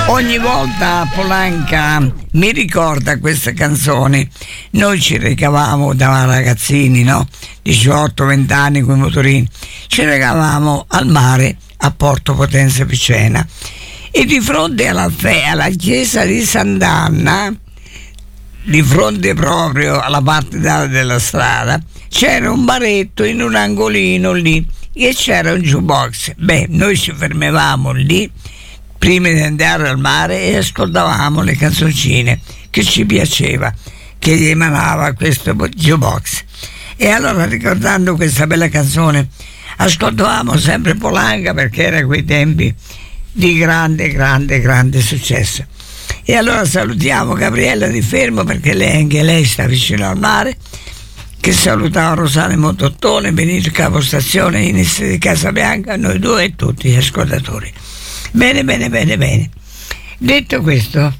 Ogni volta Polanca mi ricorda queste canzoni. Noi ci recavamo da ragazzini, no? 18-20 anni con i motorini, ci recavamo al mare a Porto Potenza Picena e di fronte alla chiesa di Sant'Anna, di fronte proprio alla parte della strada, c'era un baretto in un angolino lì e c'era un jukebox. Noi ci fermavamo lì prima di andare al mare e ascoltavamo le canzoncine che ci piaceva, che gli emanava questo jukebox. E allora, ricordando questa bella canzone, ascoltavamo sempre Polanca, perché era quei tempi di grande successo. E allora salutiamo Gabriella di Fermo, perché anche lei sta vicino al mare, che salutava Rosario Montottone, Benito Capostazione, Ines di Casabianca, noi due e tutti gli ascoltatori. Bene. Detto questo,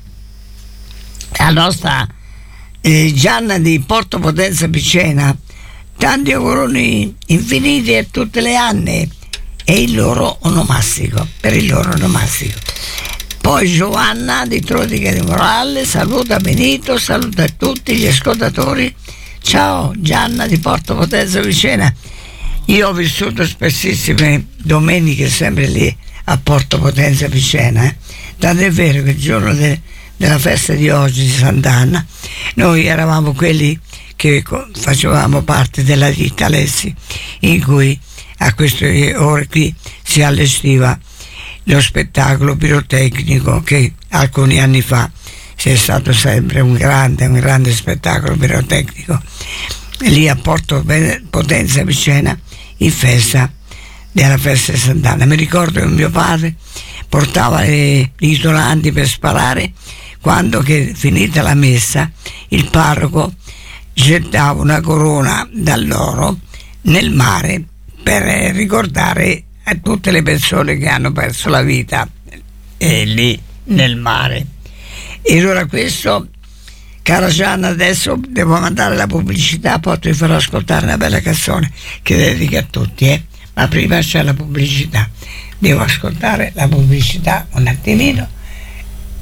la nostra Gianna di Porto Potenza Picena, tanti auguroni infiniti a tutte le Anne e il loro onomastico, per il loro onomastico. Poi Giovanna di Trodica di Morale saluta Benito, saluta tutti gli ascoltatori. Ciao Gianna di Porto Potenza Picena. Io ho vissuto spessissime domeniche sempre lì a Porto Potenza Picena, tanto è vero che il giorno della festa di oggi di Sant'Anna noi eravamo quelli che facevamo parte della ditta Alessi, in cui a queste ore qui si allestiva lo spettacolo pirotecnico, che alcuni anni fa è stato sempre un grande spettacolo pirotecnico lì a Porto Potenza Picena, in festa della festa di Sant'Anna. Mi ricordo che mio padre portava gli isolanti per sparare, quando che finita la messa il parroco gettava una corona d'alloro nel mare per ricordare a tutte le persone che hanno perso la vita lì nel mare. E allora questo, cara Gianna, adesso devo mandare la pubblicità, poi ti farò ascoltare una bella canzone che dedica a tutti, ma prima c'è la pubblicità. Devo ascoltare la pubblicità un attimino.